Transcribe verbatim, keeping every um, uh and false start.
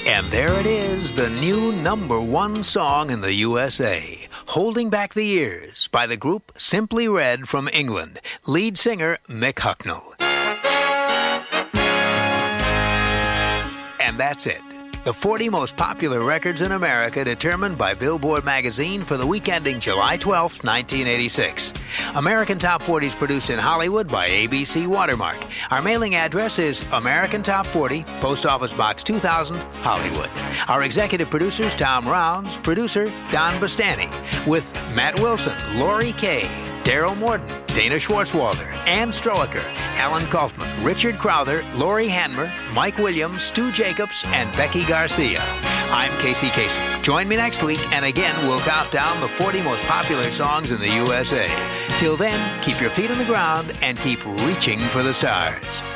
And there it is, the new number one song in the U S A, Holding Back the Years, by the group Simply Red from England, lead singer Mick Hucknall. And that's it. The forty most popular records in America determined by Billboard magazine for the week ending July twelfth, nineteen eighty-six. American Top forty is produced in Hollywood by A B C Watermark. Our mailing address is American Top forty, Post Office Box two thousand, Hollywood. Our executive producers, Tom Rounds, producer, Don Bastani, with Matt Wilson, Lori Kay, Daryl Morton, Dana Schwartzwalder, Ann Stroecker, Alan Kaltman, Richard Crowther, Lori Hanmer, Mike Williams, Stu Jacobs, and Becky Garcia. I'm Casey Kasem. Join me next week, and again, we'll count down the forty most popular songs in the U S A. Till then, keep your feet on the ground and keep reaching for the stars.